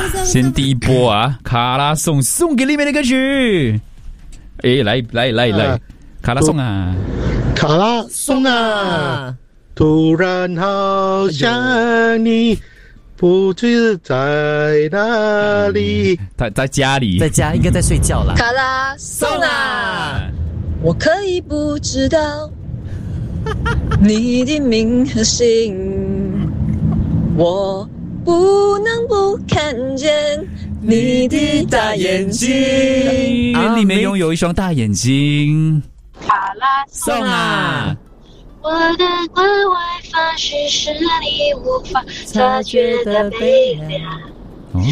先第一波啊，卡拉颂送给里面的歌曲。哎，来，卡拉颂啊， 卡拉颂啊，突然好想你，不知在哪里。 他在家里， 在家应该在睡觉啦。 卡拉颂啊，我可以不知道你的名和姓，我不能不看见你的大眼睛。 里面拥有一双大眼睛。 卡拉颂啊， 我的关怀方式是你无法察觉的悲凉。